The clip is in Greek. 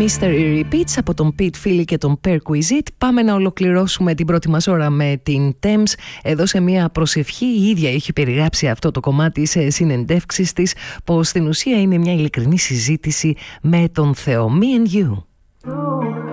Mystery Repeats από τον Pete Philly και τον Perquisite. Πάμε να ολοκληρώσουμε την πρώτη μας ώρα με την Thames. Εδώ σε μια προσευχή η ίδια έχει περιγράψει αυτό το κομμάτι σε συνεντεύξεις της, πως στην ουσία είναι μια ειλικρινή συζήτηση με τον Θεό. Me and you.